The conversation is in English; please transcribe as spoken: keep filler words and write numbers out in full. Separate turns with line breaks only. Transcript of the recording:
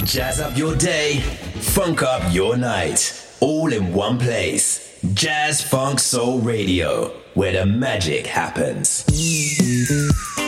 Jazz up your day, funk up your night, all in one place. Jazz Funk Soul Radio, where the magic happens.